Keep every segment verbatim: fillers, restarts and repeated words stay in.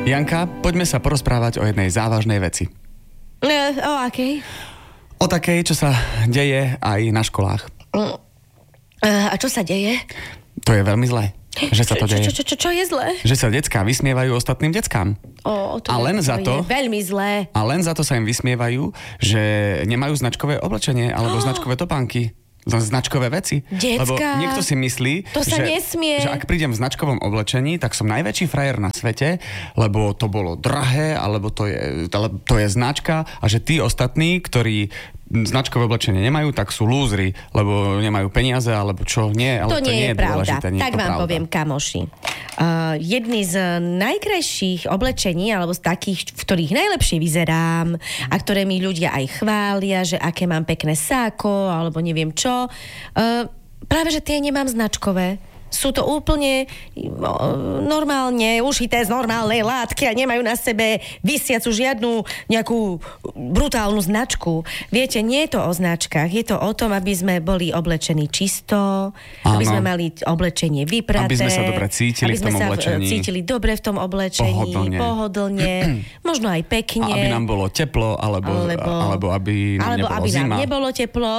Janka, poďme sa porozprávať o jednej závažnej veci. E, o akej? O takej, čo sa deje aj na školách. E, a čo sa deje? To je veľmi zlé, že sa to deje. Čo, čo, čo, čo je zlé? Že sa decká vysmievajú ostatným deckám. O, to a len je, za to, je veľmi zlé. A len za to sa im vysmievajú, že nemajú značkové oblečenie alebo oh. značkové topánky. Značkové veci. Decka, lebo niekto si myslí, to sa že, nesmie. že ak prídem v značkovom oblečení, tak som najväčší frajer na svete, lebo to bolo drahé, alebo to je, to je značka a že tí ostatní, ktorí značkové oblečenie nemajú, tak sú lúzri, lebo nemajú peniaze, alebo čo, nie, ale to, to nie, nie je je pravda. dôležité. Nie Tak je to vám pravda. poviem, kamoši. Uh, jedný z najkrajších oblečení, alebo z takých, v ktorých najlepšie vyzerám a ktoré mi ľudia aj chvália, že aké mám pekné sáko, alebo neviem čo, uh, práve, že tie nemám značkové. Sú to úplne normálne ušité z normálnej látky a nemajú na sebe visiacu žiadnu nejakú brutálnu značku. Viete, nie je to o značkách, je to o tom, aby sme boli oblečení čisto, Áno. aby sme mali oblečenie vypraté, aby sme sa dobre cítili aby sme v tom sa oblečení. cítili dobre v tom oblečení, pohodlne, pohodlne možno aj pekne. A aby nám bolo teplo, alebo, alebo, alebo aby nám alebo nebolo aby zima. nám nebolo teplo.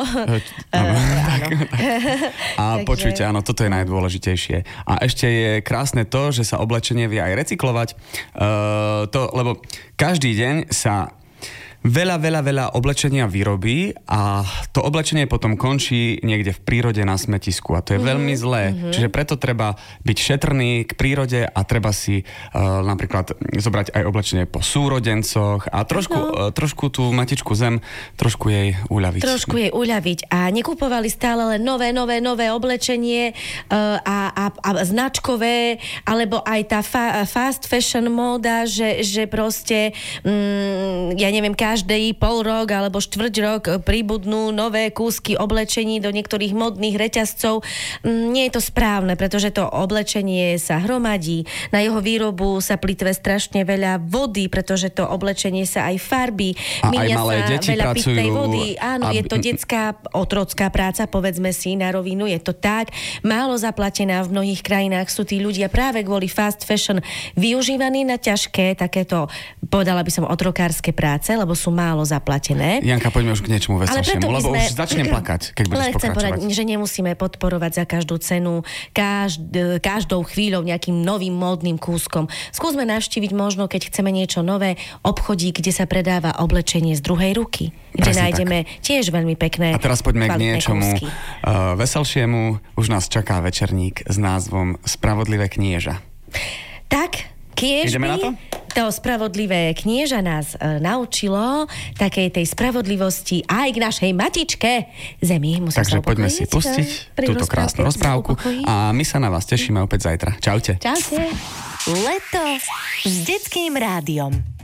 A počujte, áno, toto je najdôležitejšie. A ešte je krásne to, že sa oblečenie vie aj recyklovať. Uh, to, lebo každý deň sa veľa, veľa, veľa oblečenia vyrobí a to oblečenie potom končí niekde v prírode na smetisku a to je mm-hmm. veľmi zlé. Mm-hmm. Čiže preto treba byť šetrný k prírode a treba si uh, napríklad zobrať aj oblečenie po súrodencoch a trošku, uh, trošku tú matičku zem, trošku jej uľaviť. Trošku jej uľaviť a nekupovali stále len nové, nové, nové oblečenie uh, a, a, a značkové, alebo aj tá fa- fast fashion móda, že, že proste mm, ja neviem, každý pol rok alebo štvrť rok pribudnú nové kúsky oblečení do niektorých modných reťazcov. Nie je to správne, pretože to oblečenie sa hromadí. Na jeho výrobu sa plitve strašne veľa vody, pretože to oblečenie sa aj farbí. A aj malé sa deti veľa pracujú. pitnej vody. Áno, aby... je to detská otrocká práca, povedzme si na rovinu, je to tak. Málo zaplatená v mnohých krajinách sú tí ľudia práve kvôli fast fashion využívaní na ťažké takéto, povedala by som, otrokárske práce, lebo sú málo zaplatené. Janka, poďme už k niečomu veselšiemu, lebo sme... už začnem plakať, keď budeš len chcem pokračovať. povedať, že nemusíme podporovať za každú cenu, každ, každou chvíľou nejakým novým módnym kúskom. Skúsme navštíviť možno, keď chceme niečo nové, obchodík, kde sa predáva oblečenie z druhej ruky, kde Presne nájdeme tak. Tiež veľmi pekné. A teraz poďme k niečomu kúsky. uh, veselšiemu. Už nás čaká večerník s názvom Spravodlivé knieža. Tak, kiež Ideme by... na to? To spravodlivé knieža nás e, naučilo takej tej spravodlivosti aj k našej matičke Zemi. Musím Takže poďme si pustiť túto krásnu rozprávku a my sa na vás tešíme opäť zajtra. Čaute. Čaute. Leto s Detským rádiom.